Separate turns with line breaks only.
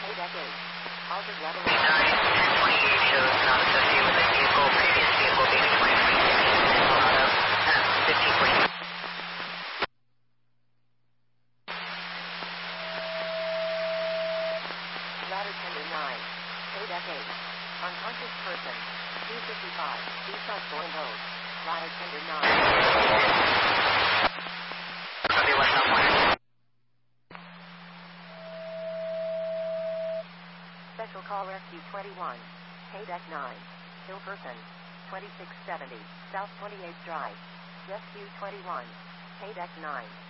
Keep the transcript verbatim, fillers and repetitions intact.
Paydeck eight. Altered level.
nine ten twenty-eight shows not associated with a vehicle. Previous vehicle being twenty-three Colorado at fifteen point.
Ladder tender nine. Paydeck eight. Unconscious person. two fifty-five. East Osborne Road. Ladder tender nine.
Copy West Southwest.
Special Call Rescue twenty-one. Paydeck nine. Kill person. twenty-six seventy. South twenty-eighth Drive. Rescue twenty-one. Paydeck nine.